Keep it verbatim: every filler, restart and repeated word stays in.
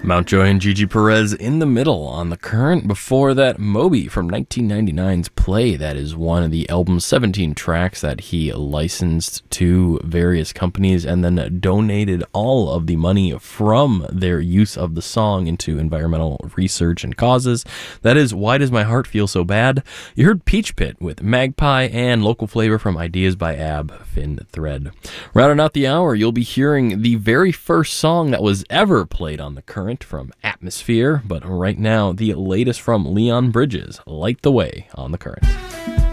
Mountjoy and Gigi Perez in the middle on The Current. Before that, Moby from nineteen ninety-nine's Play. That is one of the album's seventeen tracks that he licensed to various companies and then donated all of the money from their use of the song into environmental research and causes. That is Why Does My Heart Feel So Bad? You heard Peach Pit with Magpie and Local Flavor from Ideas by Ab, Fin Thread. Rounding out the hour, you'll be hearing the very first song that was ever played on The Current from Atmosphere, but right now, the latest from Leon Bridges, Light the Way on The Current.